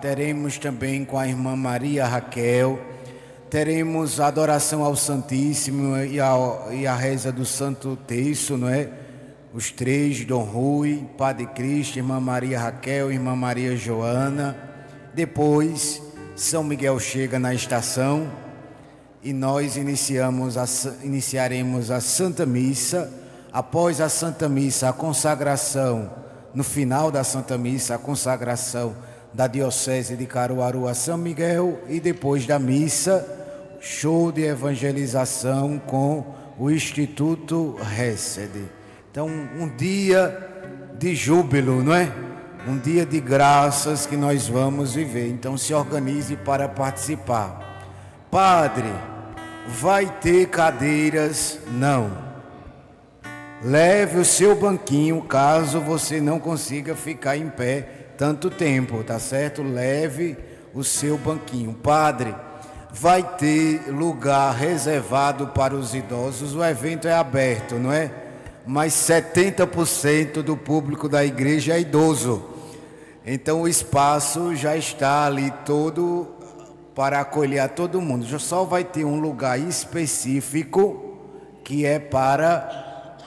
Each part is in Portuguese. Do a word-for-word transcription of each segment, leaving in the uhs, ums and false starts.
teremos também com a irmã Maria Raquel, teremos a adoração ao Santíssimo e a, e a reza do Santo Terço, não é? Os três, Dom Rui, Padre Cristo, irmã Maria Raquel, irmã Maria Joana. Depois, São Miguel chega na estação e nós iniciamos a, iniciaremos a Santa Missa. Após a Santa Missa, a consagração, no final da Santa Missa, a consagração da Diocese de Caruaru a São Miguel, e depois da missa, show de evangelização com o Instituto Hesed. Então, um dia de júbilo, não é? Um dia de graças que nós vamos viver. Então, se organize para participar. Padre, vai ter cadeiras? Não. Leve o seu banquinho, caso você não consiga ficar em pé tanto tempo, tá certo? Leve o seu banquinho. Padre, vai ter lugar reservado para os idosos. O evento é aberto, não é? Mas setenta por cento do público da igreja é idoso. Então o espaço já está ali todo para acolher a todo mundo. Já só vai ter um lugar específico que é para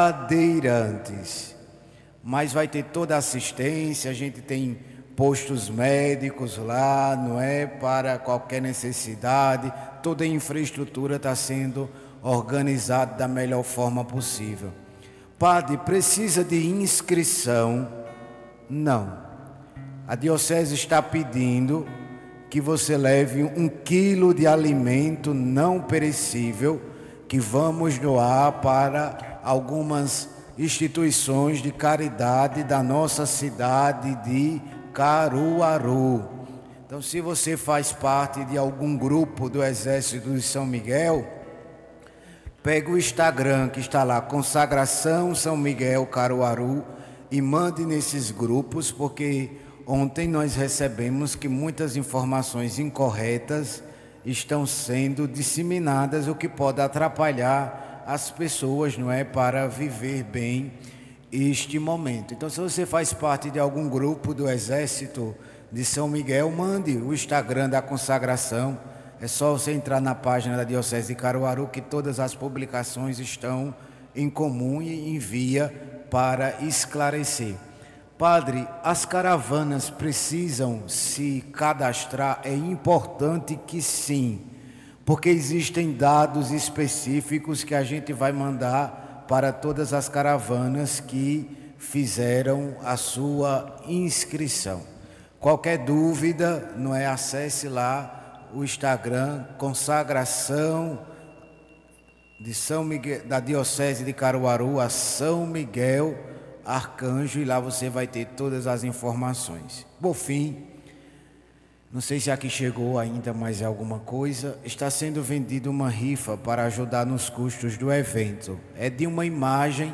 cadeirantes. Mas vai ter toda a assistência, a gente tem postos médicos lá, não é? Para qualquer necessidade, toda a infraestrutura está sendo organizada da melhor forma possível. Padre, precisa de inscrição? Não. A Diocese está pedindo que você leve um quilo de alimento não perecível que vamos doar para algumas instituições de caridade da nossa cidade de Caruaru. Então, se você faz parte de algum grupo do Exército de São Miguel, pega o Instagram que está lá, Consagração São Miguel Caruaru, e mande nesses grupos, porque ontem nós recebemos que muitas informações incorretas estão sendo disseminadas, o que pode atrapalhar as pessoas, não é, para viver bem este momento. Então, se você faz parte de algum grupo do Exército de São Miguel, mande o Instagram da Consagração. É só você entrar na página da Diocese de Caruaru, que todas as publicações estão em comum e envia para esclarecer. Padre, as caravanas precisam se cadastrar? É importante que sim, porque existem dados específicos que a gente vai mandar para todas as caravanas que fizeram a sua inscrição. Qualquer dúvida, não é, acesse lá o Instagram, Consagração de São Miguel, da Diocese de Caruaru a São Miguel Arcanjo, e lá você vai ter todas as informações. Por fim, não sei se aqui chegou ainda mais alguma coisa, está sendo vendida uma rifa para ajudar nos custos do evento. É de uma imagem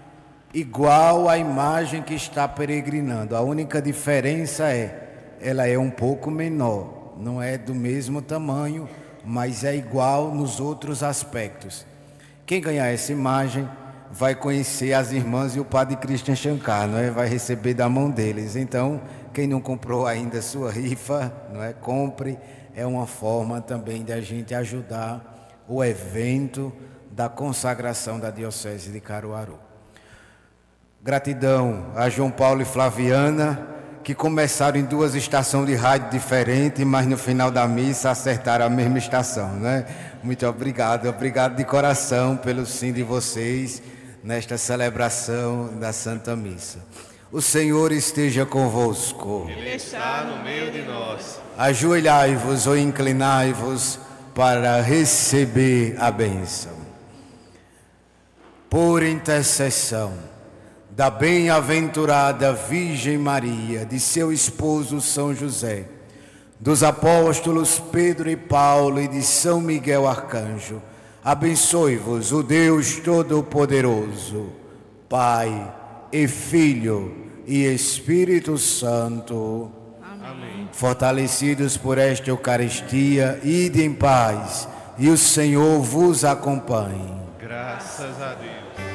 igual à imagem que está peregrinando. A única diferença é, ela é um pouco menor. Não é do mesmo tamanho, mas é igual nos outros aspectos. Quem ganhar essa imagem vai conhecer as irmãs e o Padre Christian Shankar, não é? Vai receber da mão deles. Então, quem não comprou ainda a sua rifa, não é? Compre. É uma forma também de a gente ajudar o evento da consagração da Diocese de Caruaru. Gratidão a João Paulo e Flaviana, que começaram em duas estações de rádio diferentes, mas no final da missa acertaram a mesma estação, né? Muito obrigado, obrigado de coração pelo sim de vocês nesta celebração da Santa Missa. O Senhor esteja convosco. Ele está no meio de nós. Ajoelhai-vos ou inclinai-vos para receber a bênção. Por intercessão da bem-aventurada Virgem Maria, de seu esposo São José, dos apóstolos Pedro e Paulo e de São Miguel Arcanjo, abençoe-vos o Deus Todo-Poderoso, Pai e Filho e Espírito Santo. Amém. Fortalecidos por esta Eucaristia, ide em paz, e o Senhor vos acompanhe. Graças a Deus.